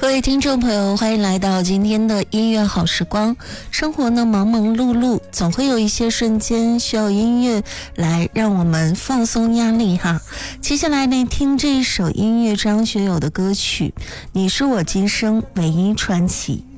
各位听众朋友，欢迎来到今天的音乐好时光。生活呢忙忙碌碌，总会有一些瞬间需要音乐来让我们放松压力哈。接下来呢，听这一首音乐张学友的歌曲《你是我今生唯一传奇》。